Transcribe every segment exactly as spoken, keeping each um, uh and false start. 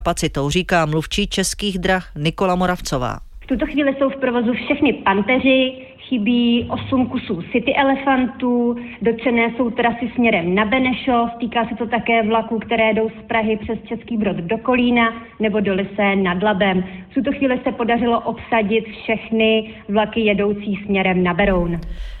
kapacitou, říká mluvčí Českých drah Nikola Moravcová. V tuto chvíli jsou v provozu všechny Panteři, chybí osm kusů City Elefantů, dotčené jsou trasy směrem na Benešov, týká se to také vlaků, které jdou z Prahy přes Český Brod do Kolína nebo do Lysé nad Labem. V tuto chvíli se podařilo obsadit všechny vlaky jedoucí směrem na Beroun.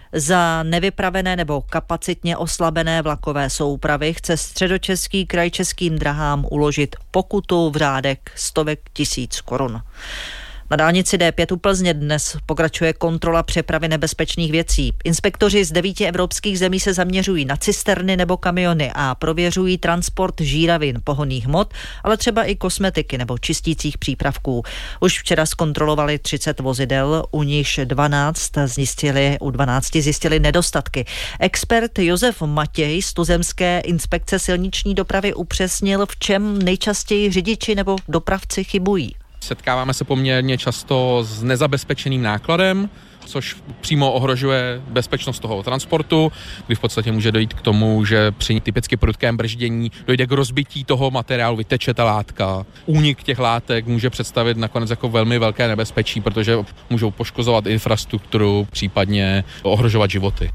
Za nevypravené nebo kapacitně oslabené vlakové soupravy chce Středočeský kraj Českým drahám uložit pokutu v řádek stovek tisíc korun. Na dálnici D pět u Plzně dnes pokračuje kontrola přepravy nebezpečných věcí. Inspektoři z devíti evropských zemí se zaměřují na cisterny nebo kamiony a prověřují transport žíravin, pohonných hmot, ale třeba i kosmetiky nebo čistících přípravků. Už včera zkontrolovali třicet vozidel, u nichž dvanáct zjistili, u dvanácti zjistili nedostatky. Expert Josef Matěj z tuzemské inspekce silniční dopravy upřesnil, v čem nejčastěji řidiči nebo dopravci chybují. Setkáváme se poměrně často s nezabezpečeným nákladem, což přímo ohrožuje bezpečnost toho transportu, kdy v podstatě může dojít k tomu, že při typicky prudkém brždění dojde k rozbití toho materiálu, vyteče ta látka. Únik těch látek může představit nakonec jako velmi velké nebezpečí, protože můžou poškozovat infrastrukturu, případně ohrožovat životy.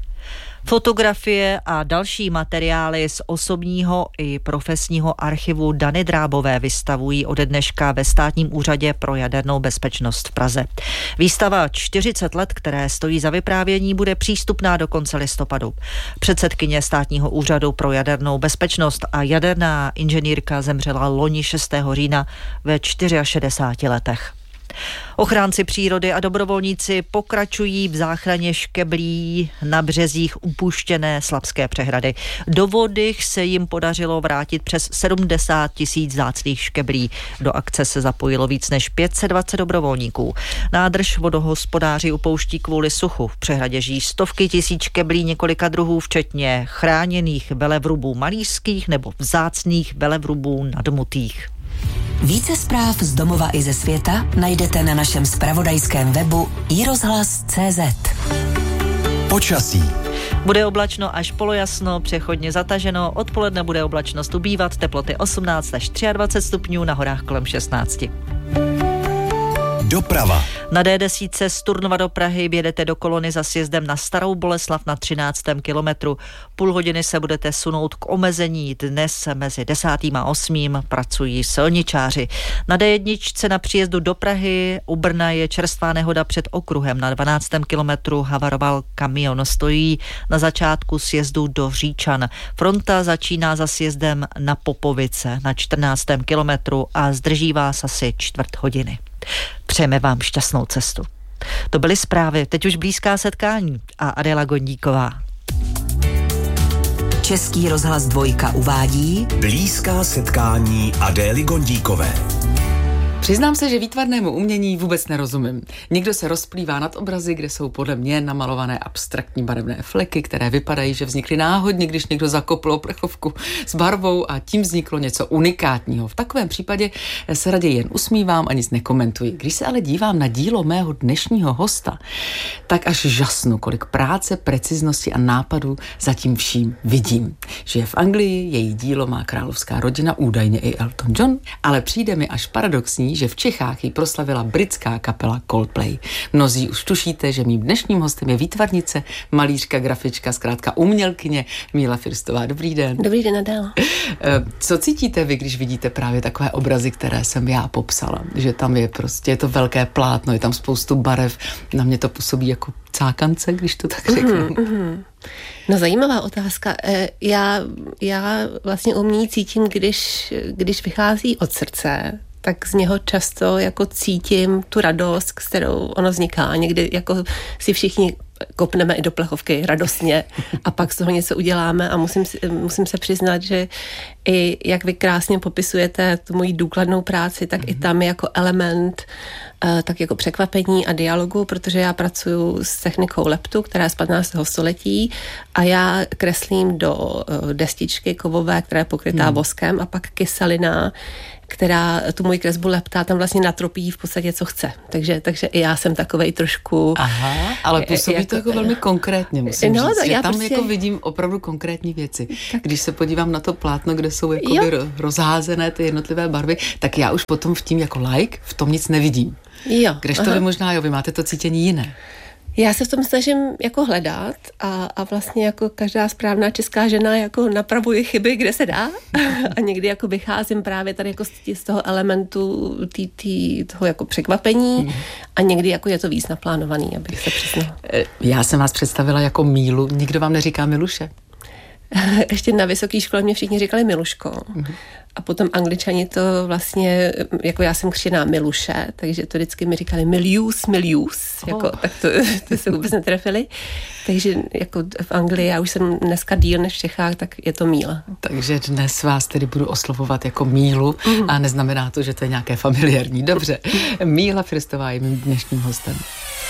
Fotografie a další materiály z osobního i profesního archivu Dany Drábové vystavují ode dneška ve Státním úřadě pro jadernou bezpečnost v Praze. Výstava čtyřicet let, které stojí za vyprávění, bude přístupná do konce listopadu. Předsedkyně Státního úřadu pro jadernou bezpečnost a jaderná inženýrka zemřela loni šestého října ve šedesáti čtyřech letech. Ochránci přírody a dobrovolníci pokračují v záchraně škeblí na březích upuštěné Slapské přehrady. Do vody se jim podařilo vrátit přes sedmdesát tisíc vzácných škeblí. Do akce se zapojilo víc než pět set dvacet dobrovolníků. Nádrž vodohospodáři upouští kvůli suchu. V přehradě žijí stovky tisíc škeblí několika druhů, včetně chráněných velevrubů malířských nebo vzácných velevrubů nadmutých. Více zpráv z domova i ze světa najdete na našem zpravodajském webu i rozhlas tečka cé zet. Počasí. Bude oblačno až polojasno, přechodně zataženo, odpoledne bude oblačnost ubývat, teploty osmnáct až dvacet tři stupňů, na horách kolem šestnáct. Doprava. Na D deset z Turnova do Prahy jedete do kolony za sjezdem na Starou Boleslav na třináctém kilometru. Půl hodiny se budete sunout k omezení. Dnes mezi desátým a osmým pracují silničáři. Na D jedna na příjezdu do Prahy u Brna je čerstvá nehoda před okruhem. Na dvanáctém kilometru havaroval kamion. Stojí na začátku sjezdu do Říčan. Fronta začíná za sjezdem na Popovice na čtrnáctém kilometru a zdrží vás asi čtvrt hodiny. Přejeme vám šťastnou cestu. To byly zprávy, teď už blízká setkání a Adéla Gondíková. Český rozhlas dvojka uvádí Blízká setkání Adély Gondíkové. Přiznám se, že výtvarnému umění vůbec nerozumím. Někdo se rozplývá nad obrazy, kde jsou podle mě namalované abstraktní barevné fleky, které vypadají, že vznikly náhodně, když někdo zakopl oplechovku s barvou a tím vzniklo něco unikátního. V takovém případě se raději jen usmívám a nic nekomentuji. Když se ale dívám na dílo mého dnešního hosta, tak až žasnu, kolik práce, preciznosti a nápadů za tím vším vidím. Žije v Anglii, její dílo má královská rodina, údajně i Elton John, ale přijde mi až paradoxní, že v Čechách ji proslavila britská kapela Coldplay. Mnozí už tušíte, že mým dnešním hostem je výtvarnice, malířka, grafička, zkrátka umělkyně Míla Firstová. Dobrý den. Dobrý den, Adéla. Co cítíte vy, když vidíte právě takové obrazy, které jsem já popsala? Že tam je prostě, je to velké plátno, je tam spoustu barev, na mě to působí jako cákance, když to tak řeknu. Mm-hmm. No, zajímavá otázka. Já, já vlastně umění cítím, když, když vychází od srdce, tak z něho často jako cítím tu radost, s kterou ono vzniká. Někdy jako si všichni kopneme i do plechovky radostně a pak z toho něco uděláme a musím, musím se přiznat, že i jak vy krásně popisujete tu moji důkladnou práci, tak mm-hmm. i tam je jako element uh, tak jako překvapení a dialogu, protože já pracuji s technikou leptu, která je z patnáctého století a já kreslím do uh, destičky kovové, která je pokrytá mm. voskem a pak kyselina která tu moji kresbu leptá, tam vlastně natropí v podstatě, co chce. Takže, takže i já jsem takovej trošku... Aha, ale působí jako, to jako velmi konkrétně, musím no, říct, že já tam prostě... jako vidím opravdu konkrétní věci. Tak. Když se podívám na to plátno, kde jsou jako rozházené ty jednotlivé barvy, tak já už potom v tím jako like, v tom nic nevidím. Jo. Kdežto to vy možná, jo, vy máte to cítění jiné. Já se v tom snažím jako hledat a, a vlastně jako každá správná česká žena jako napravuje chyby, kde se dá a někdy jako vycházím právě tady jako z, z toho elementu tý, tý, toho jako překvapení a někdy jako je to víc naplánovaný, abych se přiznala. Já jsem vás představila jako Mílu, nikdo vám neříká Miluše? Ještě na vysoké škole mě všichni říkali Miluško. Mm-hmm. A potom Angličani to vlastně, jako já jsem křtěná Miluše, takže to vždycky mi říkali Milius, Milius, oh. jako, tak to, to se vůbec netrefili. Takže jako v Anglii, já už jsem dneska díl než v Čechách, tak je to Míla. Takže dnes vás tedy budu oslovovat jako Mílu mm-hmm. a neznamená to, že to je nějaké familiární. Dobře, Míla Firstová je mým dnešním hostem.